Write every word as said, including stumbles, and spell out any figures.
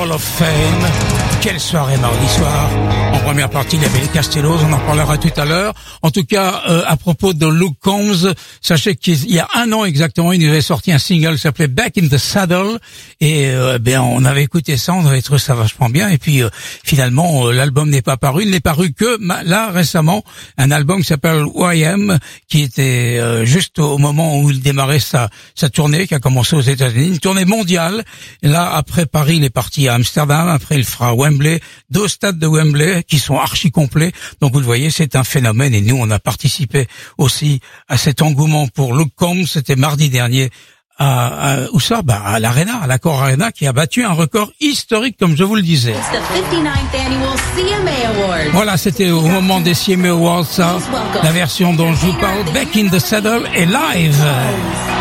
Hall of Fame. Quelle soirée mardi soir. En première partie, il y avait les Castellos, on en parlera tout à l'heure. En tout cas, euh, à propos de Luke Combs, sachez qu'il y a un an exactement, il nous avait sorti un single qui s'appelait Back in the Saddle. Et euh, ben on avait écouté ça, on avait trouvé ça vachement bien. Et puis euh, finalement, euh, l'album n'est pas paru. Il n'est paru que là récemment, un album qui s'appelle Y M, qui était euh, juste au moment où il démarrait sa, sa tournée, qui a commencé aux États-Unis, une tournée mondiale. Et là, après Paris, il est parti à Amsterdam. Après, il fera Wembley, deux stades de Wembley qui sont archi complets. Donc vous le voyez, c'est un phénomène. Et nous, on a participé aussi à cet engouement pour Luke Combs. C'était mardi dernier. À, à, où ça? Bah, à l'Arena, à l'Accor Arena, qui a battu un record historique, comme je vous le disais. Voilà, c'était au moment des C M A Awards, ça, la version dont je vous parle, Back in the Saddle est live.